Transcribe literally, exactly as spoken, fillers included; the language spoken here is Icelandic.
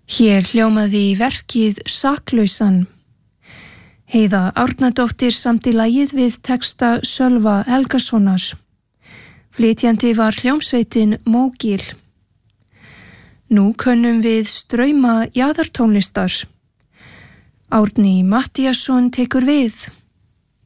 Hér hljómaði verkið Saklausan. Heiða Árnadóttir samdi lagið við texta Sölva Helgasonar. Flytjandi var hljómsveitin Mógil. Nú könnum við strauma jaðartónlistar. Árni Matthíasson tekur við.